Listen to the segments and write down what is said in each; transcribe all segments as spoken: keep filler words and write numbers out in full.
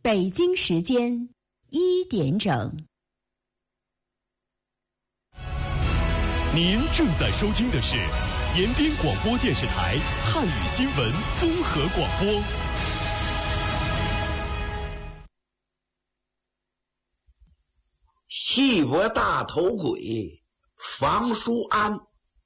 北京时间一点整。 您正在收听的是延边广播电视台汉语新闻综合广播。 戏国大头鬼房叔安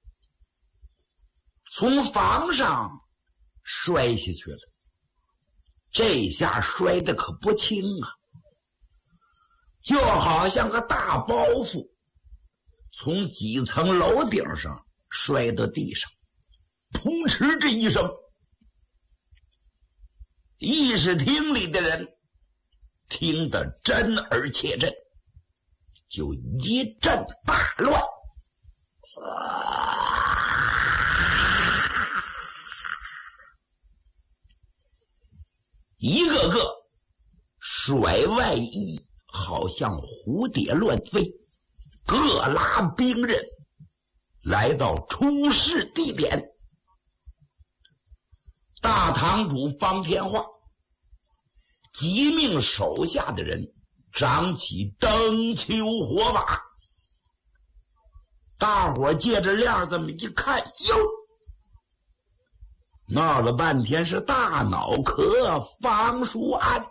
从房上摔下去了，这下摔得可不轻啊，就好像个大包袱从几层楼顶上摔到地上，砰哧这一声，议事厅里的人听得震耳切震，就一阵大乱，一个个甩外衣，好像蝴蝶乱飞，各拉兵刃来到出事地点。大堂主方天化急命手下的人张起灯球火把，大伙借着亮这么一看，哟，闹了半天是大脑壳方叔安。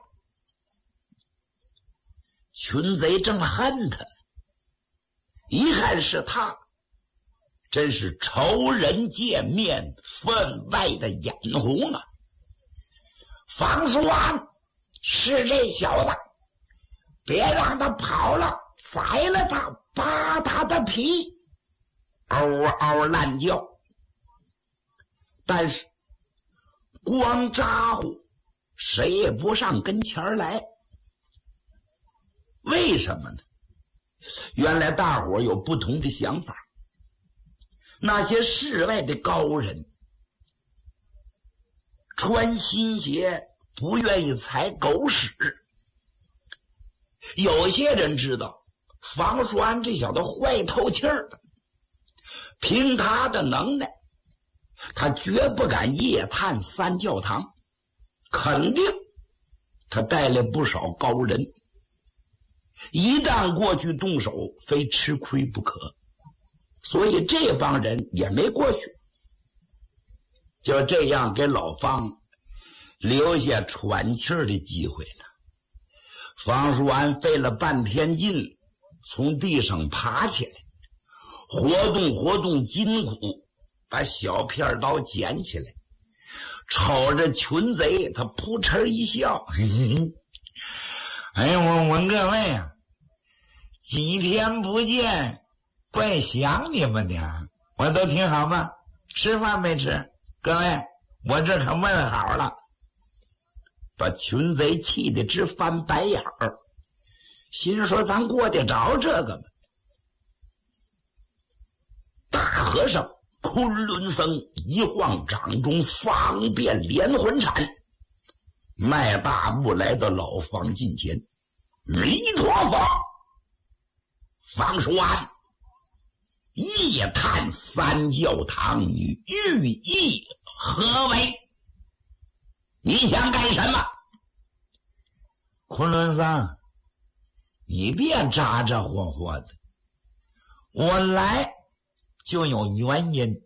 群贼正恨他，一看是他，真是仇人见面分外的眼红啊！方叔安，是这小子，别让他跑了，宰了他，扒他的皮，嗷嗷乱叫。但是光咋呼，谁也不上跟前来。为什么呢？原来大伙有不同的想法。那些世外的高人穿新鞋不愿意踩狗屎，有些人知道房叔安这小子坏透气儿了，凭他的能耐，他绝不敢夜探三教堂，肯定他带来不少高人，一旦过去动手，非吃亏不可。所以这帮人也没过去，就这样给老方留下喘气儿的机会了。方叔安费了半天劲从地上爬起来，活动活动筋骨，把小片刀捡起来，瞅着群贼他扑哧一笑，嘿嘿，哎，我问各位啊，几天不见，怪想你们的，我都挺好吗？吃饭没吃？各位，我这可问好了。把群贼气得直翻白眼儿，心说咱过得着这个吗？大和尚昆仑僧一晃掌中方便连环铲，迈大步来到老方近前，弥陀佛，方叔安，夜探三教堂，你寓意何为？你想干什么？昆仑僧，你别咋咋呼呼的，我来就有原因。